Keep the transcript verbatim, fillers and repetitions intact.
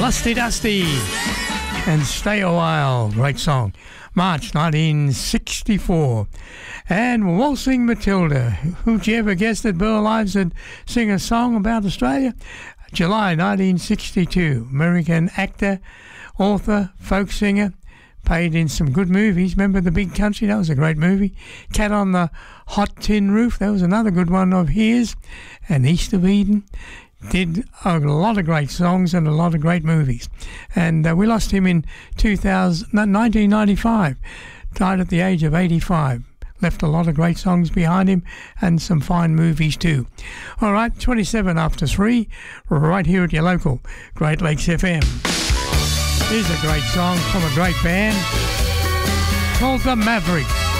Lusty Dusty and Stay a While, great song. March nineteen sixty-four. And Waltzing Matilda. Who'd you ever guess that Burl Ives would sing a song about Australia? July nineteen sixty-two. American actor, author, folk singer, played in some good movies. Remember The Big Country? That was a great movie. Cat on the Hot Tin Roof. That was another good one of his. And East of Eden. Did a lot of great songs and a lot of great movies. And uh, we lost him in two thousand, nineteen ninety-five. Died at the age of eighty-five. Left a lot of great songs behind him and some fine movies too. All right, twenty-seven after three, right here at your local Great Lakes F M. Here's a great song from a great band called The Mavericks.